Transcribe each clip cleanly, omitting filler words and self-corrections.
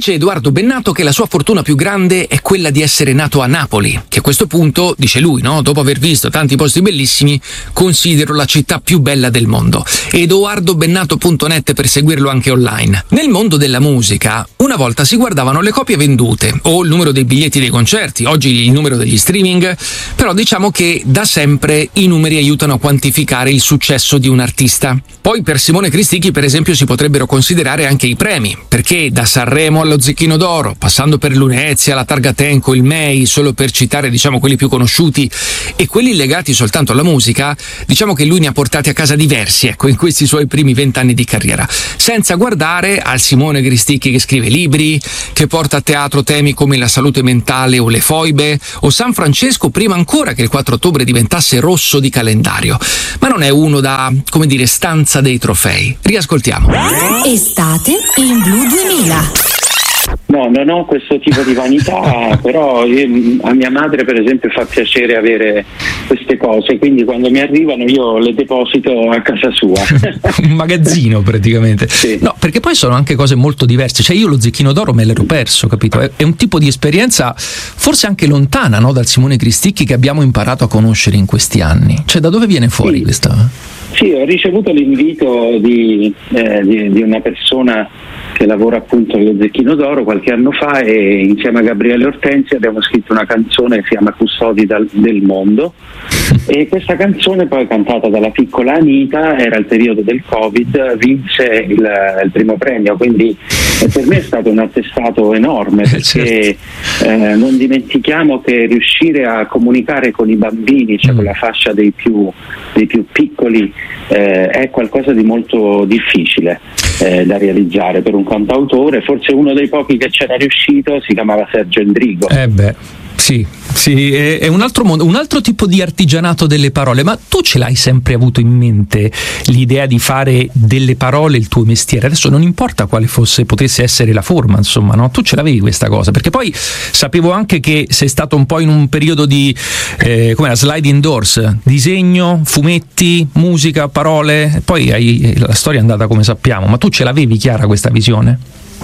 Dice Edoardo Bennato che la sua fortuna più grande è quella di essere nato a Napoli, che a questo punto, dice lui, no? Dopo aver visto tanti posti bellissimi, considero la città più bella del mondo. edoardobennato.net per seguirlo anche online. Nel mondo della musica, una volta si guardavano le copie vendute o il numero dei biglietti dei concerti, oggi il numero degli streaming, però diciamo che da sempre i numeri aiutano a quantificare il successo di un artista. Poi per Simone Cristicchi, per esempio, si potrebbero considerare anche i premi, perché da Sanremo allo Zecchino d'Oro, passando per l'Unezia, la Targa Tenco, il MEI, solo per citare diciamo quelli più conosciuti e quelli legati soltanto alla musica, diciamo che lui ne ha portati a casa diversi, ecco, in questi suoi primi 20 anni di carriera, senza guardare al Simone Cristicchi che scrive libri, che porta a teatro temi come la salute mentale o le foibe, o San Francesco prima ancora che il 4 ottobre diventasse rosso di calendario. Ma non è uno da, come dire, stanza dei trofei. Riascoltiamo. Estate in Blu 2000. No, non ho questo tipo di vanità, però a mia madre per esempio fa piacere avere queste cose, quindi quando mi arrivano io le deposito a casa sua. Un magazzino praticamente. Sì. No, perché poi sono anche cose molto diverse, cioè io lo Zecchino d'Oro me l'ero perso, capito? È un tipo di esperienza forse anche lontana, no? Dal Simone Cristicchi che abbiamo imparato a conoscere in questi anni. Cioè da dove viene fuori sì. questa? Sì, ho ricevuto l'invito di una persona che lavora appunto allo Zecchino d'Oro qualche anno fa, e insieme a Gabriele Ortensi abbiamo scritto una canzone che si chiama Custodi del mondo, e questa canzone poi cantata dalla piccola Anita, era il periodo del Covid, vinse il primo premio, quindi per me è stato un attestato enorme, perché non dimentichiamo che riuscire a comunicare con i bambini, cioè con la fascia dei più piccoli, è qualcosa di molto difficile da realizzare per un cantautore. Forse uno dei pochi che c'era riuscito si chiamava Sergio Endrigo. Sì, è un altro mondo, un altro tipo di artigianato delle parole. Ma tu ce l'hai sempre avuto in mente l'idea di fare delle parole il tuo mestiere? Adesso non importa quale potesse essere la forma, insomma, no? Tu ce l'avevi questa cosa? Perché poi sapevo anche che sei stato un po' in un periodo di come sliding doors, disegno, fumetti, musica, parole, poi la storia è andata come sappiamo, ma tu ce l'avevi chiara questa visione?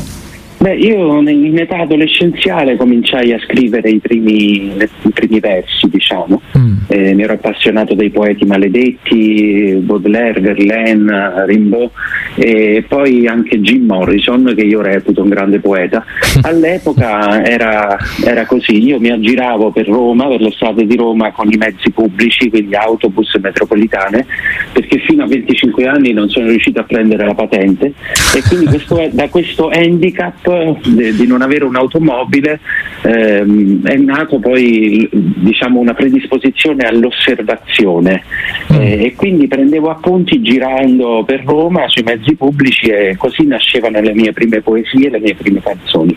Beh, io in età adolescenziale cominciai a scrivere i primi versi, diciamo. Mi ero appassionato dei poeti maledetti, Baudelaire, Verlaine, Rimbaud, e poi anche Jim Morrison, che io reputo un grande poeta. All'epoca era così, io mi aggiravo per Roma, per le strade di Roma, con i mezzi pubblici, quindi autobus e metropolitane, perché fino a 25 anni non sono riuscito a prendere la patente, e quindi da questo handicap di non avere un'automobile è nato poi, diciamo, una predisposizione all'osservazione, e quindi prendevo appunti girando per Roma sui mezzi pubblici, e così nascevano le mie prime poesie, le mie prime canzoni.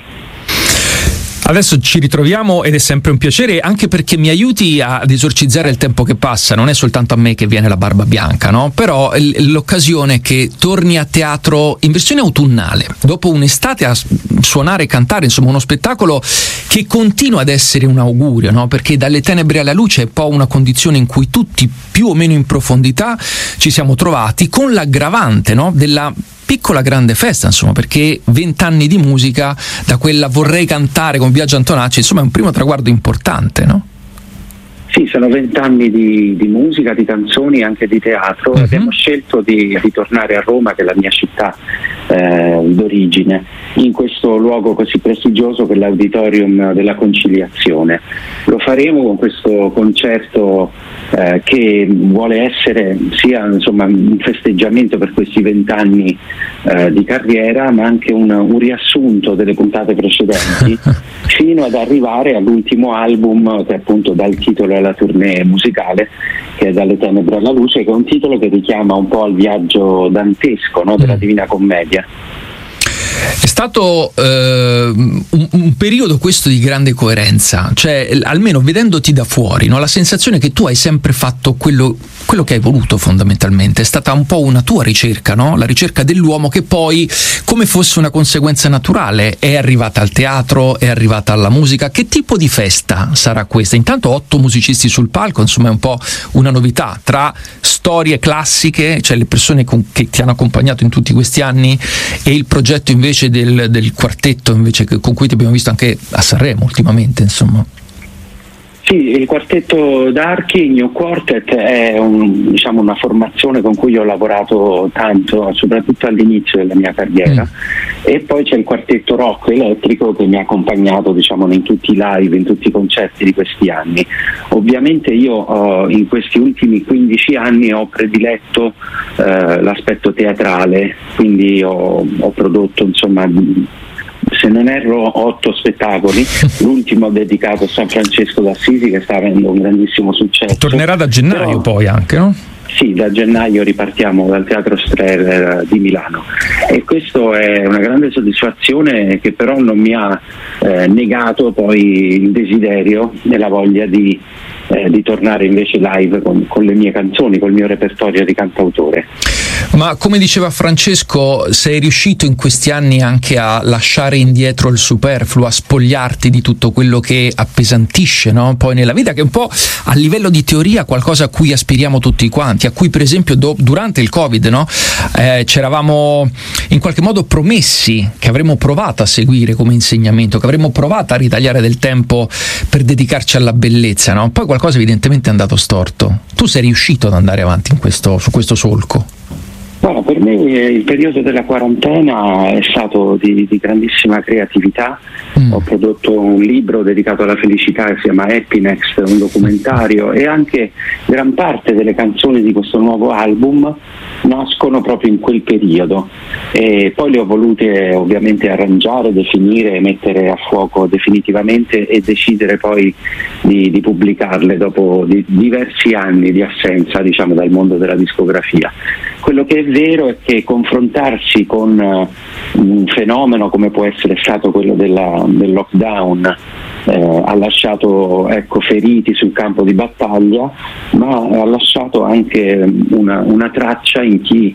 Adesso ci ritroviamo ed è sempre un piacere, anche perché mi aiuti ad esorcizzare il tempo che passa. Non è soltanto a me che viene la barba bianca, no? Però l'occasione che torni a teatro in versione autunnale, dopo un'estate a suonare e cantare, insomma uno spettacolo che continua ad essere un augurio, no? Perché dalle tenebre alla luce è un po' una condizione in cui tutti più o meno in profondità ci siamo trovati, con l'aggravante, no? Della piccola grande festa, insomma, perché 20 anni di musica, da quella Vorrei cantare con Biagio Antonacci, insomma è un primo traguardo importante, no? Sì, sono 20 anni di musica, di canzoni, anche di teatro. Abbiamo scelto di tornare a Roma, che è la mia città d'origine, in questo luogo così prestigioso che è l'Auditorium della Conciliazione. Lo faremo con questo concerto che vuole essere sia, insomma, un festeggiamento per questi 20 anni di carriera, ma anche un riassunto delle puntate precedenti fino ad arrivare all'ultimo album, che appunto dà il titolo alla tournée musicale, che è Dalle tenebre alla luce, che è un titolo che richiama un po' al viaggio dantesco, no, della Divina Commedia. È stato un periodo questo di grande coerenza, cioè almeno vedendoti da fuori, no? La sensazione che tu hai sempre fatto quello che hai voluto fondamentalmente, è stata un po' una tua ricerca, no? La ricerca dell'uomo che poi, come fosse una conseguenza naturale, è arrivata al teatro, è arrivata alla musica. Che tipo di festa sarà questa? Intanto 8 musicisti sul palco, insomma è un po' una novità, tra storie classiche, cioè le persone che ti hanno accompagnato in tutti questi anni, e il progetto invece invece del quartetto invece con cui ti abbiamo visto anche a Sanremo ultimamente, insomma. Sì, il quartetto d'archi, New Quartet, è una formazione con cui ho lavorato tanto, soprattutto all'inizio della mia carriera, e poi c'è il quartetto rock elettrico che mi ha accompagnato in tutti i live, in tutti i concerti di questi anni. Ovviamente io in questi ultimi 15 anni ho prediletto l'aspetto teatrale, quindi ho prodotto se non erro 8 spettacoli, l'ultimo dedicato a San Francesco d'Assisi, che sta avendo un grandissimo successo. Tornerà da gennaio poi anche, no? Sì, da gennaio ripartiamo dal Teatro Strehler di Milano, e questo è una grande soddisfazione, che però non mi ha negato poi il desiderio e la voglia di tornare invece live con le mie canzoni, col mio repertorio di cantautore. Ma come diceva Francesco, sei riuscito in questi anni anche a lasciare indietro il superfluo, a spogliarti di tutto quello che appesantisce, no? Poi nella vita, che è un po' a livello di teoria qualcosa a cui aspiriamo tutti quanti, a cui per esempio durante il Covid, no? Ci eravamo in qualche modo promessi che avremmo provato a seguire come insegnamento, che avremmo provato a ritagliare del tempo per dedicarci alla bellezza, no? Poi qualcosa evidentemente è andato storto. Tu sei riuscito ad andare avanti su questo solco? Guarda, per me il periodo della quarantena è stato di grandissima creatività. Ho prodotto un libro dedicato alla felicità che si chiama Happiness, un documentario, e anche gran parte delle canzoni di questo nuovo album nascono proprio in quel periodo, e poi le ho volute ovviamente arrangiare, definire, mettere a fuoco definitivamente e decidere poi di pubblicarle dopo diversi anni di assenza dal mondo della discografia. Quello che è vero è che confrontarsi con un fenomeno come può essere stato quello del lockdown ha lasciato feriti sul campo di battaglia, ma ha lasciato anche una traccia in chi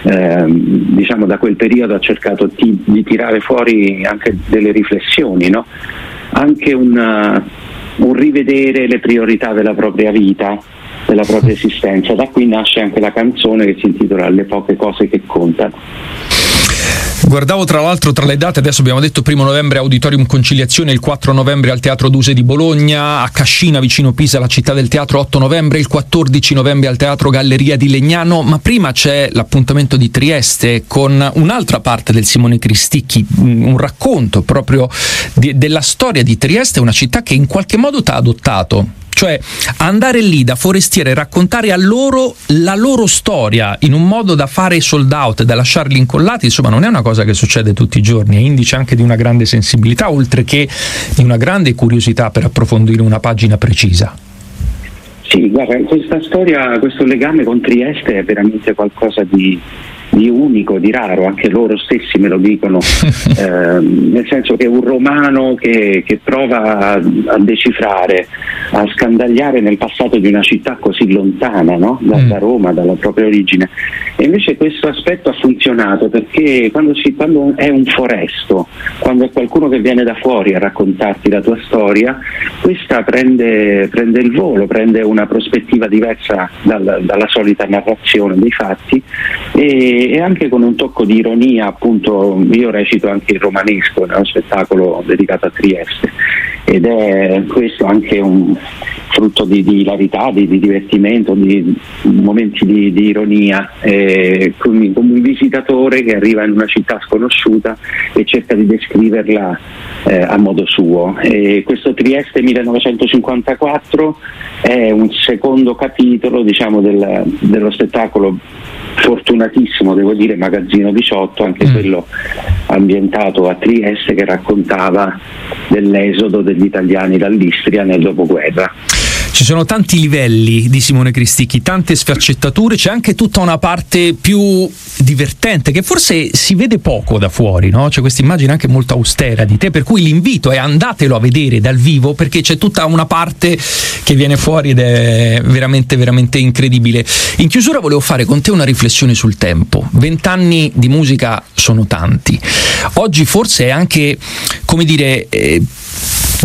da quel periodo ha cercato di tirare fuori anche delle riflessioni, no? Anche un rivedere le priorità della propria vita, della propria esistenza. Da qui nasce anche la canzone che si intitola Le poche cose che contano. Guardavo tra l'altro tra le date, adesso abbiamo detto 1 novembre Auditorium Conciliazione, il 4 novembre al Teatro Duse di Bologna, a Cascina vicino Pisa la Città del Teatro 8 novembre, il 14 novembre al Teatro Galleria di Legnano, ma prima c'è l'appuntamento di Trieste con un'altra parte del Simone Cristicchi, un racconto proprio della storia di Trieste, una città che in qualche modo t'ha adottato. Cioè andare lì da forestiere e raccontare a loro la loro storia in un modo da fare sold out, da lasciarli incollati, insomma non è una cosa che succede tutti i giorni, è indice anche di una grande sensibilità, oltre che di una grande curiosità per approfondire una pagina precisa. Sì, guarda, questa storia, questo legame con Trieste è veramente qualcosa di unico, di raro, anche loro stessi me lo dicono, nel senso che un romano che prova a decifrare, a scandagliare nel passato di una città così lontana, no? da Roma, dalla propria origine, e invece questo aspetto ha funzionato perché quando è un foresto, quando è qualcuno che viene da fuori a raccontarti la tua storia, questa prende il volo, prende una prospettiva diversa dalla solita narrazione dei fatti, e anche con un tocco di ironia. Appunto, io recito anche il romanesco nello spettacolo dedicato a Trieste, ed è questo anche un frutto di hilarità, di divertimento, di momenti di ironia, come un visitatore che arriva in una città sconosciuta e cerca di descriverla a modo suo. E questo Trieste 1954 è un secondo capitolo dello spettacolo fortunatissimo, devo dire, Magazzino 18, anche quello ambientato a Trieste, che raccontava dell'esodo degli italiani dall'Istria nel dopoguerra. Ci sono tanti livelli di Simone Cristicchi, tante sfaccettature, c'è anche tutta una parte più divertente che forse si vede poco da fuori, no? C'è questa immagine anche molto austera di te, per cui l'invito è andatelo a vedere dal vivo, perché c'è tutta una parte che viene fuori ed è veramente veramente incredibile. In chiusura volevo fare con te una riflessione sul tempo. 20 anni di musica sono tanti. Oggi forse è anche, come dire, di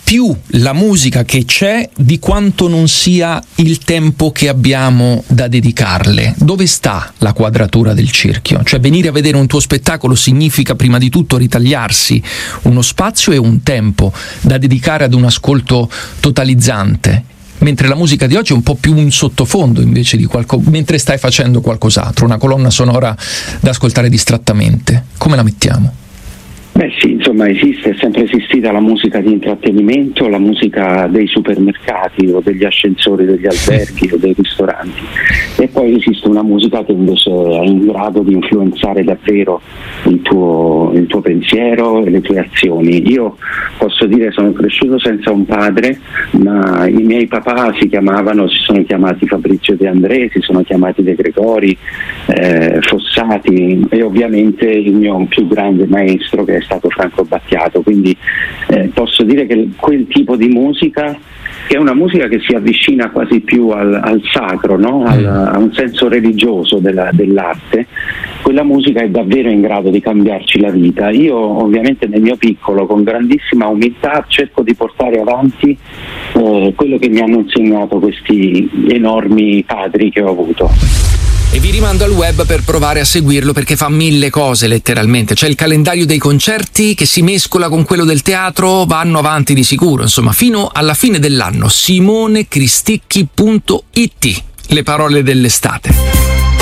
più la musica che c'è di quanto non sia il tempo che abbiamo da dedicarle. Dove sta la quadratura del cerchio? Cioè, venire a vedere un tuo spettacolo significa prima di tutto ritagliarsi uno spazio e un tempo da dedicare ad un ascolto totalizzante, mentre la musica di oggi è un po' più un sottofondo invece di mentre stai facendo qualcos'altro, una colonna sonora da ascoltare distrattamente. Come la mettiamo? Beh sì, insomma è sempre esistita la musica di intrattenimento, la musica dei supermercati o degli ascensori degli alberghi o dei ristoranti, e poi esiste una musica che invece è in grado di influenzare davvero il tuo pensiero e le tue azioni. Io posso dire sono cresciuto senza un padre, ma i miei papà si sono chiamati Fabrizio De André, si sono chiamati De Gregori, Fossati, e ovviamente il mio più grande maestro che è stato Franco Battiato, quindi posso dire che quel tipo di musica, che è una musica che si avvicina quasi più al sacro, no? A un senso religioso dell'arte, quella musica è davvero in grado di cambiarci la vita. Io ovviamente nel mio piccolo, con grandissima umiltà, cerco di portare avanti quello che mi hanno insegnato questi enormi padri che ho avuto. E vi rimando al web per provare a seguirlo, perché fa 1000 cose letteralmente. C'è il calendario dei concerti che si mescola con quello del teatro, vanno avanti di sicuro, insomma, fino alla fine dell'anno. SimoneCristicchi.it, le parole dell'estate.